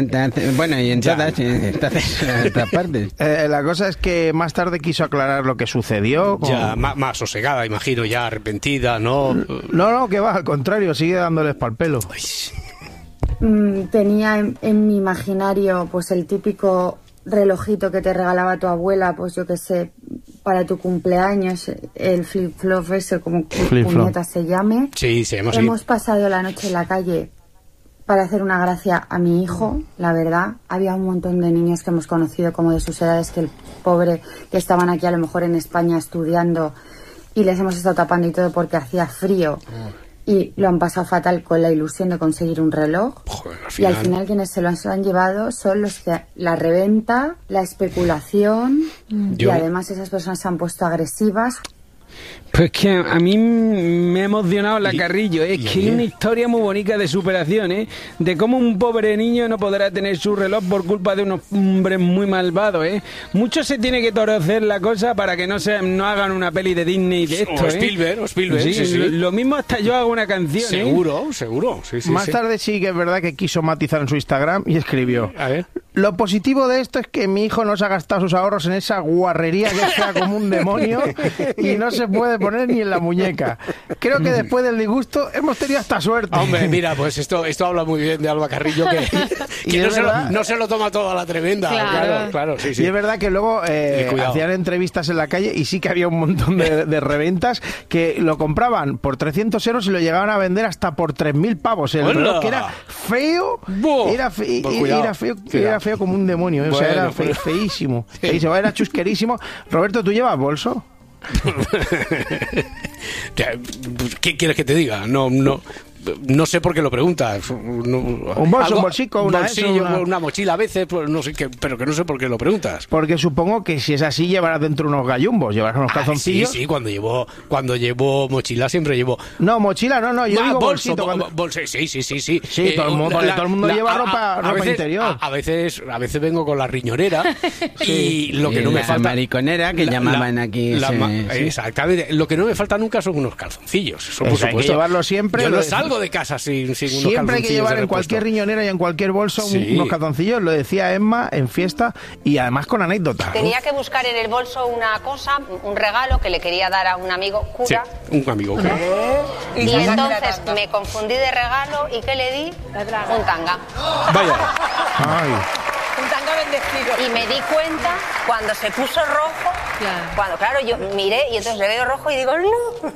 Bueno, y en todas partes. La cosa es que más tarde quiso aclarar lo que sucedió. Ya, más sosegada, imagino, ya arrepentida, ¿no? No, que va, al contrario, sigue dándoles pa'l pelo. Tenía en mi imaginario pues el típico relojito que te regalaba tu abuela, pues yo que sé, para tu cumpleaños, el flip-flop ese, como puñeta se llame. Sí, se llama así. Hemos pasado la noche en la calle para hacer una gracia a mi hijo, la verdad. Había un montón de niños que hemos conocido como de sus edades, que el pobre, que estaban aquí a lo mejor en España estudiando, y les hemos estado tapando y todo porque hacía frío. Y lo han pasado fatal con la ilusión de conseguir un reloj. Joder, y al final quienes se lo han llevado son los que la reventa, la especulación, y además esas personas se han puesto agresivas. Pues que a mí me ha emocionado la Carrillo, es que hay una historia muy bonita de superación, de cómo un pobre niño no podrá tener su reloj por culpa de unos hombres muy malvados, Mucho se tiene que torcer la cosa para que no hagan una peli de Disney de esto, o Spielberg, sí. Lo mismo hasta yo hago una canción, Seguro, sí. Más tarde sí que es verdad que quiso matizar en su Instagram y escribió: a ver. Lo positivo de esto es que mi hijo no se ha gastado sus ahorros en esa guarrería que sea como un demonio y no se puede poner ni en la muñeca. Creo que después del disgusto hemos tenido hasta suerte. Hombre, mira, pues esto habla muy bien de Alba Carrillo, que no se lo toma todo a la tremenda. Claro, sí. Y es verdad que luego hacían entrevistas en la calle y sí que había un montón de reventas que lo compraban por 300 euros y lo llegaban a vender hasta por 3.000 pavos. El reloj, que era feo, era feo como un demonio, o sea, era feísimo. Era chusquerísimo. Roberto, ¿tú llevas bolso? ¿Qué quieres que te diga? No sé por qué lo preguntas. Un bolso, un bolsico, una mochila a veces, pues no sé qué, pero que no sé por qué lo preguntas. Porque supongo que si es así llevarás dentro unos gallumbos, llevarás unos calzoncillos. Sí, cuando llevo mochila siempre llevo. No, mochila no, yo digo bolsito. Sí. Sí, todo el mundo lleva ropa interior. A veces vengo con la riñonera y lo que no me falta. La mariconera que llamaban aquí. Exactamente. Lo que no me falta nunca son unos calzoncillos. Eso por supuesto. Hay que llevarlo siempre. Yo no salgo de casa sin unos calzoncillos. Siempre hay que llevar en cualquier riñonera y en cualquier bolso unos calzoncillos, lo decía Emma en fiesta y además con anécdota. Tenía que buscar en el bolso una cosa, un regalo que le quería dar a un amigo cura. Sí, un amigo cura. Y entonces me confundí de regalo y ¿qué le di? Un tanga. Vaya. Ay. Un tanga bendecido. Y me di cuenta cuando se puso rojo, cuando yo miré y entonces le veo rojo y digo, no.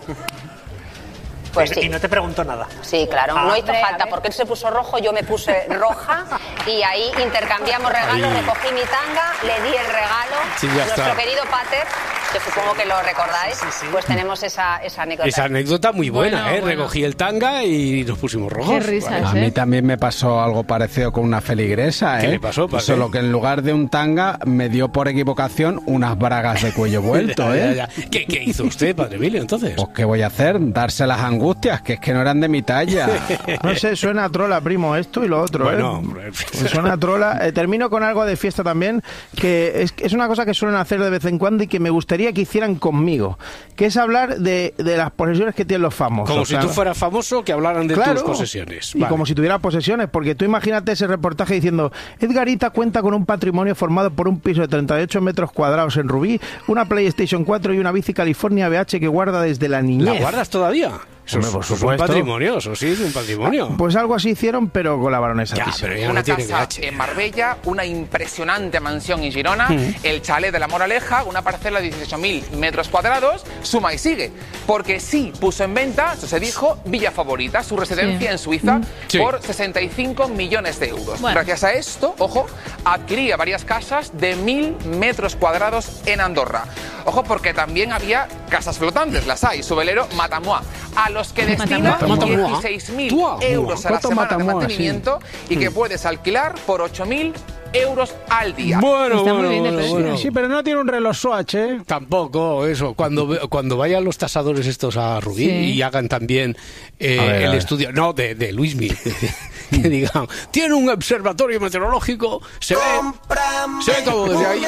Pues sí. Y no te preguntó nada. Sí, claro, no hizo falta, porque él se puso rojo, yo me puse roja y ahí intercambiamos regalos, recogí mi tanga, le di el regalo. Sí, nuestro querido Pater, que supongo que lo recordáis, pues tenemos esa anécdota. Esa anécdota muy buena, recogí el tanga y nos pusimos rojos. Qué risas, A mí también me pasó algo parecido con una feligresa, ¿Qué le pasó? Solo que en lugar de un tanga me dio por equivocación unas bragas de cuello vuelto, Ya. ¿Qué hizo usted, Padre Emilio, entonces? Pues ¿qué voy a hacer? Dárselas angustias, que es que no eran de mi talla. No sé, suena a trola, primo, esto y lo otro. Bueno, suena a trola. Termino con algo de fiesta también, que es una cosa que suelen hacer de vez en cuando y que me gustaría que hicieran conmigo, que es hablar de las posesiones que tienen los famosos. Como si tú fueras famoso, que hablaran de tus posesiones. Y como si tuvieras posesiones, porque tú imagínate ese reportaje diciendo: Edgarita cuenta con un patrimonio formado por un piso de 38 metros cuadrados en Rubí, una PlayStation 4 y una bici California BH que guarda desde la niñez. ¿La guardas todavía? Eso es un patrimonio, eso sí, es un patrimonio. Pues algo así hicieron, pero con la baronesa. Una casa en Marbella, una impresionante mansión en Girona, el chalet de la Moraleja, una parcela de 18.000 metros cuadrados, suma y sigue. Porque sí puso en venta, eso se dijo, Villa Favorita, su residencia en Suiza, por 65 millones de euros. Bueno. Gracias a esto, ojo, adquiría varias casas de 1.000 metros cuadrados en Andorra. Ojo, porque también había casas flotantes, las hay, su velero Matamua, a los que destina 16.000 euros a la semana de mantenimiento y que puedes alquilar por 8.000 euros al día. Bueno. Sí, pero no tiene un reloj Swatch, ¿eh? Tampoco, eso. Cuando vayan los tasadores estos a Rubí y hagan también el estudio, no, de Luismi, que digan, tiene un observatorio meteorológico, se ve todo desde ahí.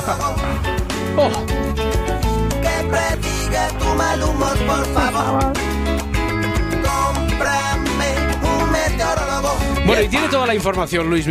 Que prediga tu mal humor, por favor. Cómprame un meteorólogo. Bueno, y tiene toda la información, Luis.